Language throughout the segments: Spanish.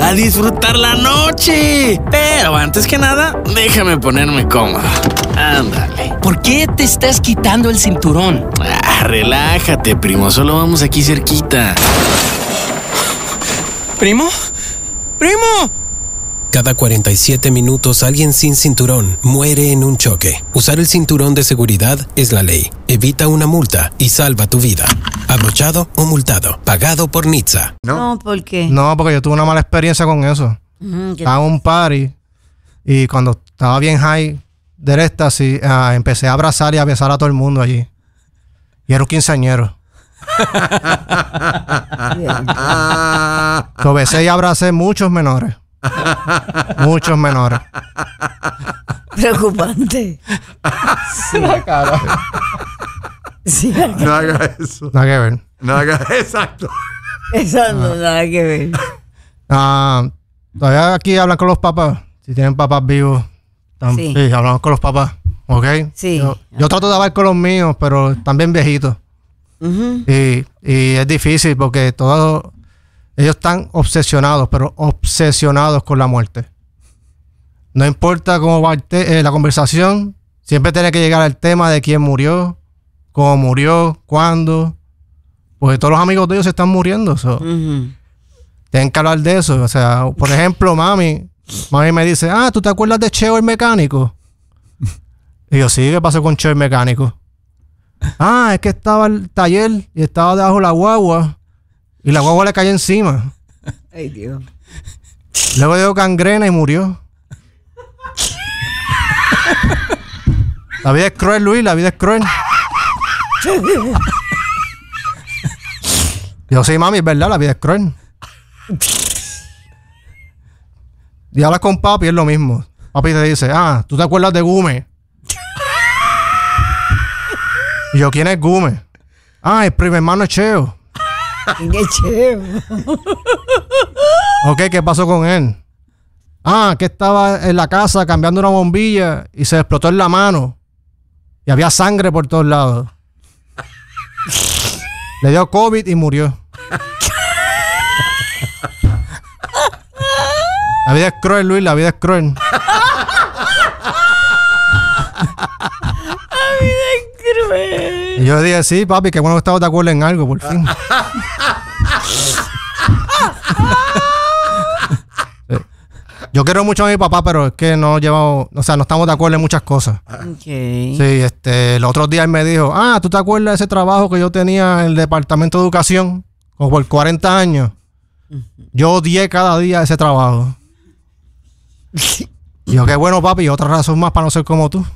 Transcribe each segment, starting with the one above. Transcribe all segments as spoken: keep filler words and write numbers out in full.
a disfrutar la noche. Pero antes que nada, déjame ponerme cómodo. Ándale. ¿Por qué te estás quitando el cinturón? Ah, relájate, primo. Solo vamos aquí cerquita. ¿Primo? ¡Primo! Cada cuarenta y siete minutos alguien sin cinturón muere en un choque. Usar el cinturón de seguridad es la ley. Evita una multa y salva tu vida. Abrochado o multado. Pagado por N H T S A. No, No, ¿por qué? no, porque yo tuve una mala experiencia con eso. Mm, ¿qué- Estaba en un party y cuando estaba bien high del éxtasis, ah, empecé a abrazar y a besar a todo el mundo allí. Y era un quinceañero. Lo besé y abracé muchos menores. Muchos menores. Preocupante. Sí. Sí, No haga eso. Nada que ver. No haga exacto. eso no nada que ver. Ah, todavía aquí hablan con los papás. Si tienen papás vivos, tam- Sí. sí, hablamos con los papás. ¿Ok? Sí. Yo, yo trato de hablar con los míos, pero están bien viejitos. Ujú. Y, y es difícil porque todos ellos están obsesionados, pero obsesionados con la muerte. No importa cómo va el te- eh, la conversación, siempre tiene que llegar al tema de quién murió, cómo murió, cuándo. Porque todos los amigos de ellos se están muriendo. So. Ujú. Tienen que hablar de eso. O sea, por ejemplo, mami, mami me dice, ah, ¿tú te acuerdas de Cheo el mecánico? Y yo, sí, ¿qué pasó con Cheo el mecánico? Ah, es que estaba el taller y estaba debajo de la guagua y la guagua le cayó encima. Ay, Dios. Luego dio gangrena y murió. La vida es cruel, Luis, la vida es cruel. Yo, sí, mami, es verdad, la vida es cruel. Y hablas con papi, es lo mismo. Papi te dice, ah, ¿tú te acuerdas de Gume? Y yo, ¿quién es Gume? Ah, el primo hermano es Cheo. Qué cheo. Ok, ¿qué pasó con él? Ah, que estaba en la casa cambiando una bombilla y se explotó en la mano. Y había sangre por todos lados. Le dio COVID y murió. La vida es cruel, Luis, la vida es cruel. Cruel. Y yo dije, sí, papi, qué bueno que estamos de acuerdo en algo, por fin. Sí. Yo quiero mucho a mi papá, pero es que no llevamos, o sea, no estamos de acuerdo en muchas cosas. Ok. Sí, este, los otros días él me dijo, ah, ¿tú te acuerdas de ese trabajo que yo tenía en el departamento de educación? Como por cuarenta años. Yo odié cada día ese trabajo. Y yo, qué bueno, papi, y otra razón más para no ser como tú.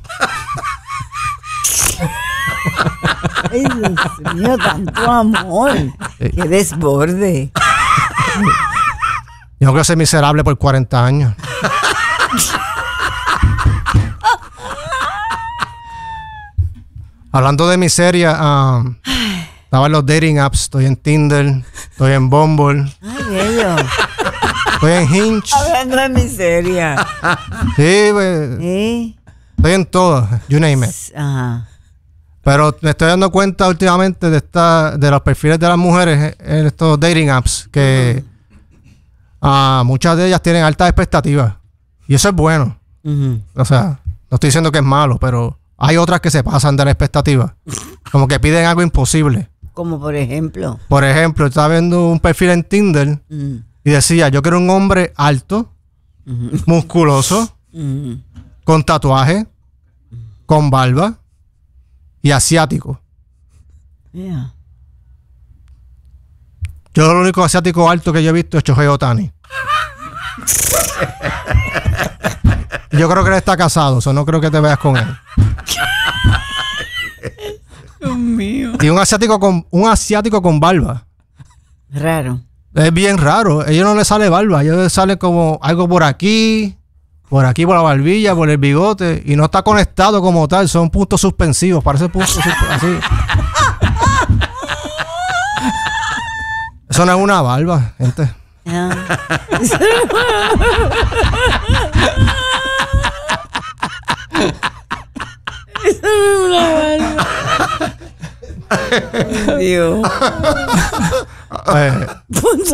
Ay, Dios mío, tanto amor. Sí. Qué desborde. Yo no quiero ser miserable por cuarenta años. Hablando de miseria, um, estaba en los dating apps. Estoy en Tinder, estoy en Bumble, Ay, bello. estoy en Hinge. Hablando de miseria. Sí, pues, ¿Eh? estoy en todas, you name it. Ajá. Pero me estoy dando cuenta últimamente de esta, de los perfiles de las mujeres en estos dating apps, que ah, muchas de ellas tienen altas expectativas. Y eso es bueno. Ujú. O sea, no estoy diciendo que es malo, pero hay otras que se pasan de la expectativa. Como que piden algo imposible. Como por ejemplo. Por ejemplo, estaba viendo un perfil en Tinder Mm, y decía, yo quiero un hombre alto, ujú, musculoso, ujú. con tatuaje, con barba y asiático. Yeah. Yo lo único asiático alto que yo he visto es Shohei Ohtani. Yo creo que él está casado, o sea, no creo que te veas con él. Dios mío. Y un asiático con un asiático con barba. Raro. Es bien raro. A ellos no les sale barba. A ellos les sale como algo por aquí, por aquí, por la barbilla, por el bigote. Y no está conectado como tal. Son puntos suspensivos. Parece puntos susp- así. Eso no es una barba, gente. Ah. Eso no es una barba. Ay, Dios. Eh, Punto